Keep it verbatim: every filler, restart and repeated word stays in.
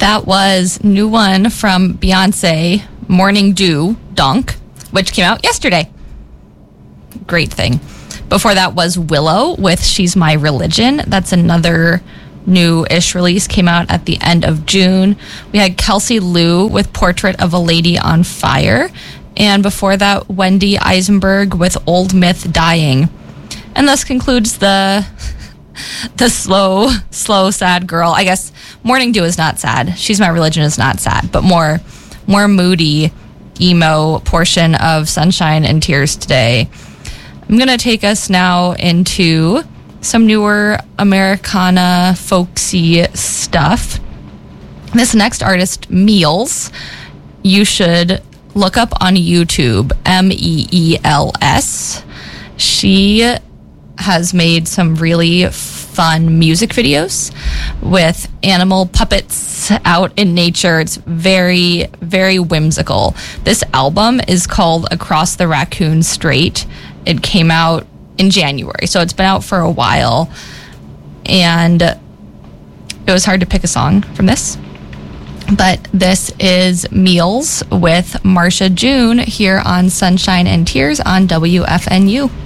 That was new one from Beyonce, Morning Dew, Donk, which came out yesterday. Great thing. Before that was Willow with She's My Religion. That's another new-ish release, came out at the end of June. We had Kelsey Lou with Portrait of a Lady on Fire. And before that, Wendy Eisenberg with Old Myth Dying. And this concludes the the slow, slow, sad girl. I guess Morning Dew is not sad. She's My Religion is not sad, but more, more moody, emo portion of Sunshine and Tears today. I'm going to take us now into some newer Americana folksy stuff. This next artist, Meels, you should look up on YouTube, M E E L S. She has made some really fun music videos with animal puppets out in nature. It's very, very whimsical. This album is called Across the Raccoon Strait. It came out in January, so it's been out for a while. And it was hard to pick a song from this. But this is Meels with Marsha June here on Sunshine and Tears on W F N U.